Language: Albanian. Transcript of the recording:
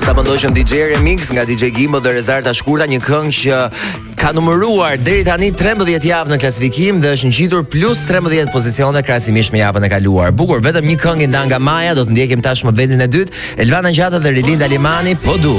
Sapo ndoqëm DJ Remix nga DJ Gimbo dhe Rezarta Shkurta, një këngë që ka numëruar deri tani 13 javë në klasifikim dhe është ngjitur plus 13 pozicione krahasimisht me javën e kaluar. Bukur, vetëm një këngë ndan nga Maja, do të ndjekim tashmë vendin e dytë. Elvana Gjata dhe Rilinda Limani, Po Du.